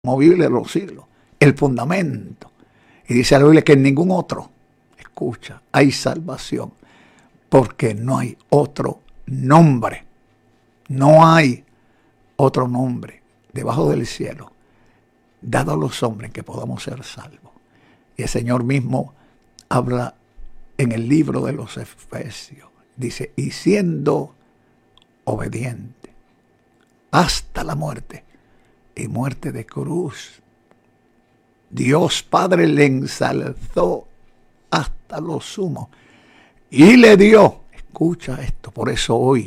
movible de los siglos, el fundamento. Y dice la Biblia que en ningún otro, escucha, hay salvación, porque no hay otro nombre, no hay otro nombre debajo del cielo dado a los hombres que podamos ser salvos. Y el Señor mismo habla en el libro de los Efesios, dice, y siendo obediente hasta la muerte, y muerte de cruz, Dios Padre le ensalzó hasta lo sumo y le dio, escucha esto, por eso hoy,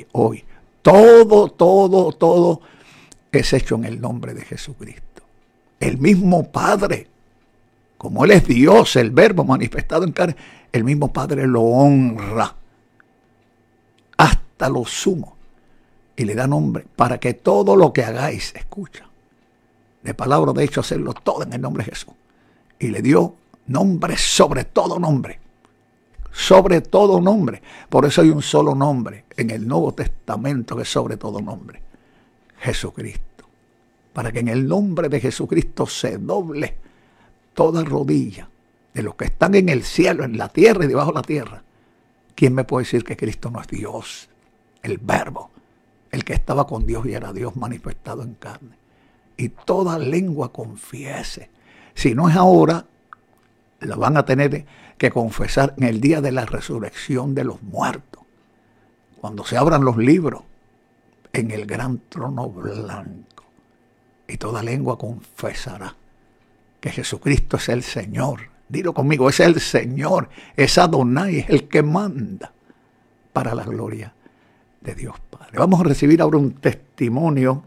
todo es hecho en el nombre de Jesucristo. El mismo Padre, como Él es Dios, el Verbo manifestado en carne, el mismo Padre lo honra hasta lo sumo y le da nombre para que todo lo que hagáis, escucha, de palabra de hecho hacerlo todo en el nombre de Jesús. Y le dio nombre sobre todo nombre. Sobre todo nombre. Por eso hay un solo nombre en el Nuevo Testamento que es sobre todo nombre. Jesucristo. Para que en el nombre de Jesucristo se doble toda rodilla de los que están en el cielo, en la tierra y debajo de la tierra. ¿Quién me puede decir que Cristo no es Dios? El Verbo. El que estaba con Dios y era Dios manifestado en carne. Y toda lengua confiese. Si no es ahora, la van a tener que confesar en el día de la resurrección de los muertos. Cuando se abran los libros en el gran trono blanco. Y toda lengua confesará que Jesucristo es el Señor. Dilo conmigo, es el Señor. Es Adonai, es el que manda para la gloria de Dios Padre. Vamos a recibir ahora un testimonio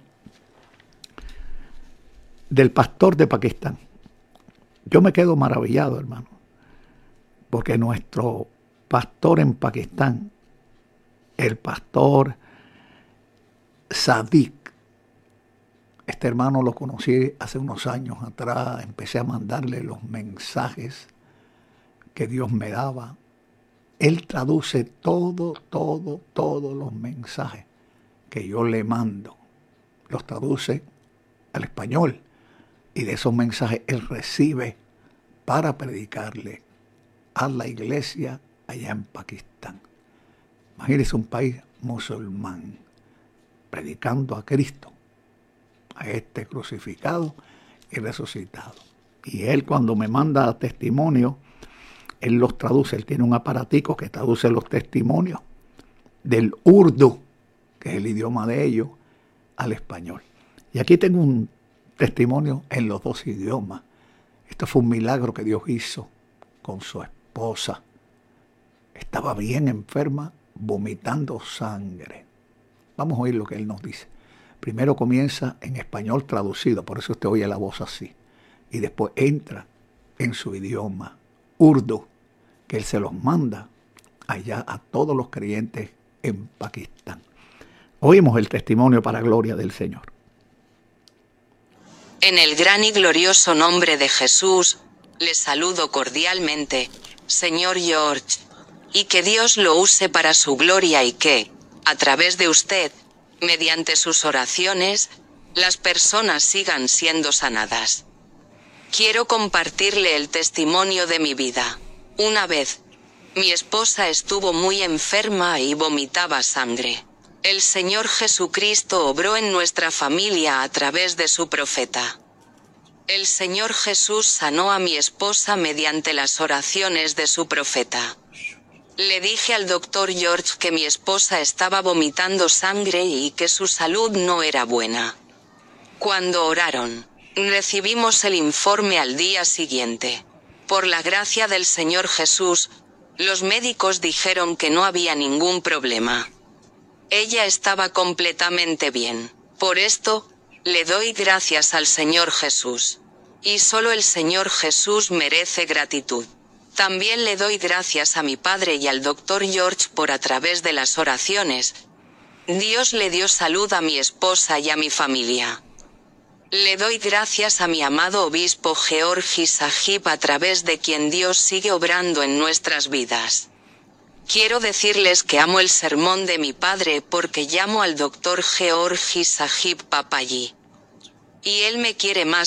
del pastor de Pakistán. Yo me quedo maravillado, hermano, porque nuestro pastor en Pakistán, el pastor Sadiq, este hermano lo conocí hace unos años atrás, empecé a mandarle los mensajes que Dios me daba. Él traduce todos los mensajes que yo le mando, los traduce al español. Y de esos mensajes él recibe para predicarle a la iglesia allá en Pakistán. Imagínense un país musulmán predicando a Cristo, a este crucificado y resucitado. Y él cuando me manda testimonios, él los traduce. Él tiene un aparatico que traduce los testimonios del urdu, que es el idioma de ellos, al español. Y aquí tengo un testimonio en los dos idiomas. Esto fue un milagro que Dios hizo con su esposa. Estaba bien enferma, vomitando sangre. Vamos a oír lo que él nos dice. Primero comienza en español traducido, por eso usted oye la voz así. Y después entra en su idioma, urdu, que él se los manda allá a todos los creyentes en Pakistán. Oímos el testimonio para gloria del Señor. En el gran y glorioso nombre de Jesús, le saludo cordialmente, señor George, y que Dios lo use para su gloria y que, a través de usted, mediante sus oraciones, las personas sigan siendo sanadas. Quiero compartirle el testimonio de mi vida. Una vez, mi esposa estuvo muy enferma y vomitaba sangre. El Señor Jesucristo obró en nuestra familia a través de su profeta. El Señor Jesús sanó a mi esposa mediante las oraciones de su profeta. Le dije al doctor George que mi esposa estaba vomitando sangre y que su salud no era buena. Cuando oraron, recibimos el informe al día siguiente. Por la gracia del Señor Jesús, los médicos dijeron que no había ningún problema. Ella estaba completamente bien. Por esto, le doy gracias al Señor Jesús. Y solo el Señor Jesús merece gratitud. También le doy gracias a mi padre y al doctor George por a través de las oraciones. Dios le dio salud a mi esposa y a mi familia. Le doy gracias a mi amado obispo Georgi Sahib a través de quien Dios sigue obrando en nuestras vidas. Quiero decirles que amo el sermón de mi padre porque llamo al doctor Georgi Sahib Papaji. Y él me quiere más